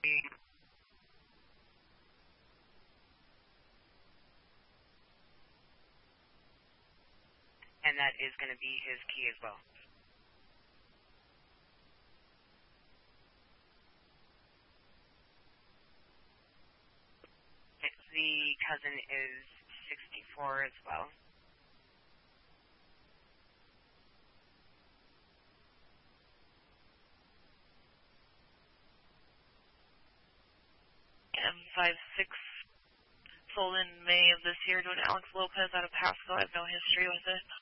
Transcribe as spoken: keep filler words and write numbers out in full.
And that is going to be his key as well. The cousin is sixty-four as well. M five six sold in May of this year to an Alex Lopez out of Pasco. I have no history with it.